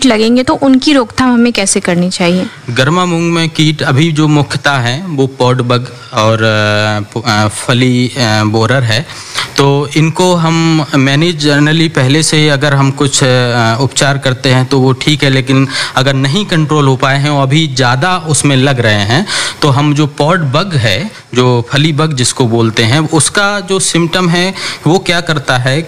कीट लगेंगे तो उनकी रोकथाम हमें कैसे करनी चाहिए? गर्मा मूंग में कीट अभी जो मुख्यतः है वो पॉड बग और फली बोरर है। तो इनको हम मैनेज जनरली पहले से अगर हम कुछ उपचार करते हैं तो वो ठीक है, लेकिन अगर नहीं कंट्रोल हो पाए हैं और अभी ज़्यादा उसमें लग रहे हैं तो हम जो पॉड बग है, जो फली बग जिसको बोलते हैं, उसका जो सिम्टम है वो क्या करता है